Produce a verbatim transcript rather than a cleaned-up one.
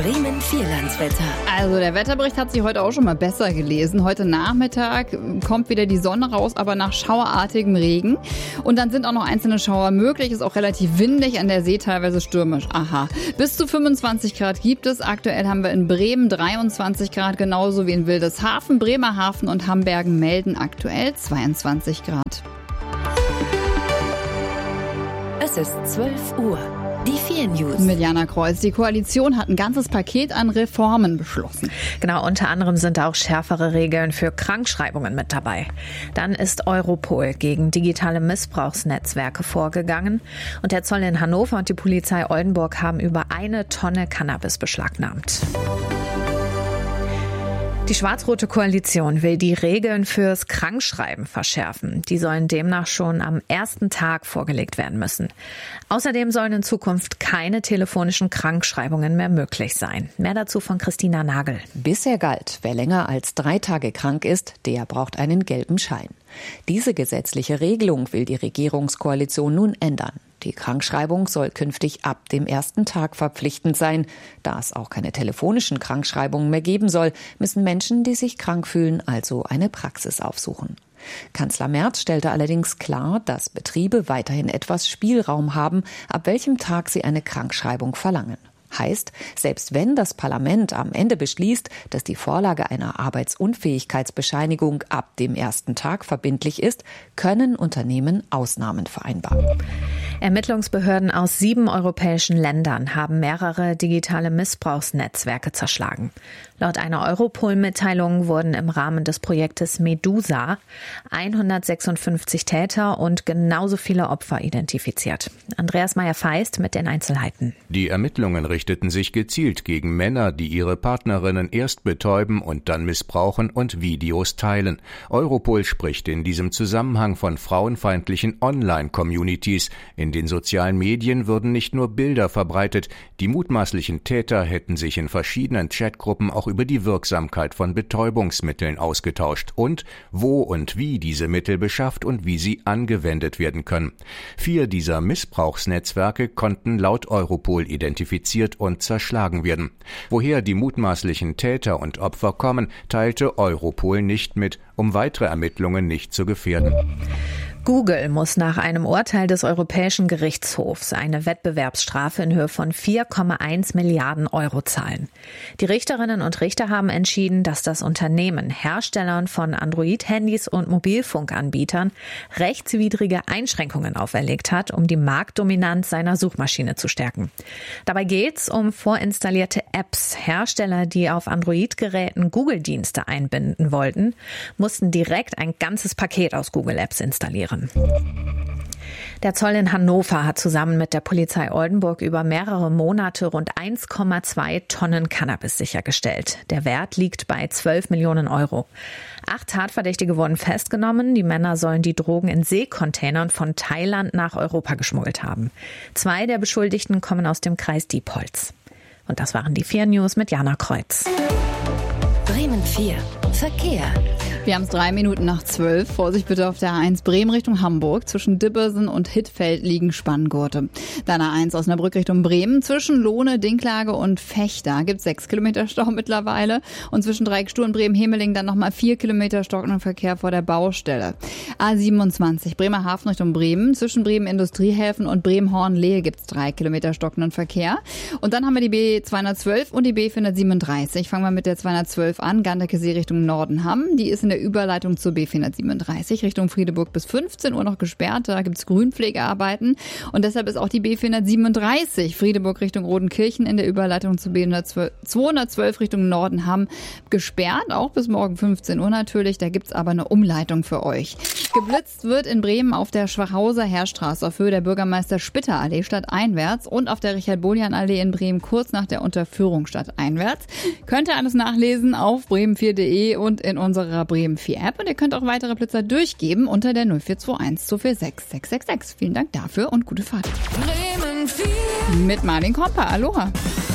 Bremen Vierlandswetter. Also der Wetterbericht hat sich heute auch schon mal besser gelesen. Heute Nachmittag kommt wieder die Sonne raus, aber nach schauerartigem Regen. Und dann sind auch noch einzelne Schauer möglich. Ist auch relativ windig, an der See teilweise stürmisch. Aha. Bis zu fünfundzwanzig Grad gibt es. Aktuell haben wir in Bremen dreiundzwanzig Grad, genauso wie in Wildeshafen. Bremerhaven und Hambergen melden aktuell zweiundzwanzig Grad. Es ist zwölf Uhr. Die vier News. Mit Jana Kreuz. Die Koalition hat ein ganzes Paket an Reformen beschlossen. Genau, unter anderem sind auch schärfere Regeln für Krankschreibungen mit dabei. Dann ist Europol gegen digitale Missbrauchsnetzwerke vorgegangen. Und der Zoll in Hannover und die Polizei Oldenburg haben über eine Tonne Cannabis beschlagnahmt. Die schwarz-rote Koalition will die Regeln fürs Krankschreiben verschärfen. Die sollen demnach schon am ersten Tag vorgelegt werden müssen. Außerdem sollen in Zukunft keine telefonischen Krankschreibungen mehr möglich sein. Mehr dazu von Christina Nagel. Bisher galt, wer länger als drei Tage krank ist, der braucht einen gelben Schein. Diese gesetzliche Regelung will die Regierungskoalition nun ändern. Die Krankschreibung soll künftig ab dem ersten Tag verpflichtend sein. Da es auch keine telefonischen Krankschreibungen mehr geben soll, müssen Menschen, die sich krank fühlen, also eine Praxis aufsuchen. Kanzler Merz stellte allerdings klar, dass Betriebe weiterhin etwas Spielraum haben, ab welchem Tag sie eine Krankschreibung verlangen. Heißt, selbst wenn das Parlament am Ende beschließt, dass die Vorlage einer Arbeitsunfähigkeitsbescheinigung ab dem ersten Tag verbindlich ist, können Unternehmen Ausnahmen vereinbaren. Ermittlungsbehörden aus sieben europäischen Ländern haben mehrere digitale Missbrauchsnetzwerke zerschlagen. Laut einer Europol-Mitteilung wurden im Rahmen des Projektes Medusa hundertsechsundfünfzig Täter und genauso viele Opfer identifiziert. Andreas Meyer-Feist mit den Einzelheiten. Die Ermittlungen richteten sich gezielt gegen Männer, die ihre Partnerinnen erst betäuben und dann missbrauchen und Videos teilen. Europol spricht in diesem Zusammenhang von frauenfeindlichen Online-Communities. In den sozialen Medien würden nicht nur Bilder verbreitet, die mutmaßlichen Täter hätten sich in verschiedenen Chatgruppen auch über die Wirksamkeit von Betäubungsmitteln ausgetauscht und wo und wie diese Mittel beschafft und wie sie angewendet werden können. Vier dieser Missbrauchsnetzwerke konnten laut Europol identifiziert und zerschlagen werden. Woher die mutmaßlichen Täter und Opfer kommen, teilte Europol nicht mit, um weitere Ermittlungen nicht zu gefährden. Google muss nach einem Urteil des Europäischen Gerichtshofs eine Wettbewerbsstrafe in Höhe von vier Komma eins Milliarden Euro zahlen. Die Richterinnen und Richter haben entschieden, dass das Unternehmen Herstellern von Android-Handys und Mobilfunkanbietern rechtswidrige Einschränkungen auferlegt hat, um die Marktdominanz seiner Suchmaschine zu stärken. Dabei geht es um vorinstallierte Apps. Hersteller, die auf Android-Geräten Google-Dienste einbinden wollten, mussten direkt ein ganzes Paket aus Google-Apps installieren. Der Zoll in Hannover hat zusammen mit der Polizei Oldenburg über mehrere Monate rund eins Komma zwei Tonnen Cannabis sichergestellt. Der Wert liegt bei zwölf Millionen Euro. Acht Tatverdächtige wurden festgenommen. Die Männer sollen die Drogen in Seekontainern von Thailand nach Europa geschmuggelt haben. Zwei der Beschuldigten kommen aus dem Kreis Diepholz. Und das waren die vier News mit Jana Kreuz. Bremen vier. Verkehr. Wir haben es drei Minuten nach zwölf. Vorsicht bitte auf der A eins Bremen Richtung Hamburg. Zwischen Dibbersen und Hittfeld liegen Spanngurte. Dann A eins Osnabrück Richtung Bremen. Zwischen Lohne, Dinklage und Vechta gibt es sechs Kilometer Stau mittlerweile. Und zwischen Dreieckstuhl und Bremen-Hemeling dann nochmal vier Kilometer stockenden Verkehr vor der Baustelle. A siebenundzwanzig Bremerhaven Richtung Bremen. Zwischen Bremen Industriehäfen und Bremen-Hornlehe gibt es drei Kilometer stockenden Verkehr. Und dann haben wir die B zweihundertzwölf und die B vierhundertsiebenunddreißig. Fangen wir mit der zweihundertzwölf an. Ganderkesee Richtung Nordenham. Die ist in der Überleitung zur B vierhundertsiebenunddreißig Richtung Friedeburg bis fünfzehn Uhr noch gesperrt. Da gibt es Grünpflegearbeiten. Und deshalb ist auch die B vierhundertsiebenunddreißig Friedeburg Richtung Rodenkirchen in der Überleitung zur B zweihundertzwölf Richtung Nordenham gesperrt. Auch bis morgen fünfzehn Uhr natürlich. Da gibt es aber eine Umleitung für euch. Geblitzt wird in Bremen auf der Schwachhauser Heerstraße auf Höhe der Bürgermeister Spitter Allee stadteinwärts und auf der Richard-Bolian-Allee in Bremen kurz nach der Unterführung stadteinwärts. Könnt ihr alles nachlesen auf bremen vier punkt de und in unserer Bremen vier App. Und ihr könnt auch weitere Blitzer durchgeben unter der null vier zwei eins zwei vier sechs sechs sechs sechs. Vielen Dank dafür und gute Fahrt. Bremen vier. Mit Marlin Komper. Aloha.